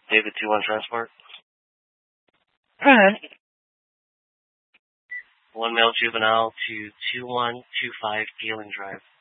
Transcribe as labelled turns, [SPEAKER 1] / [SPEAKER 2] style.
[SPEAKER 1] David 2-1 transport.
[SPEAKER 2] Go ahead.
[SPEAKER 1] One male juvenile to 2125 Galen Drive.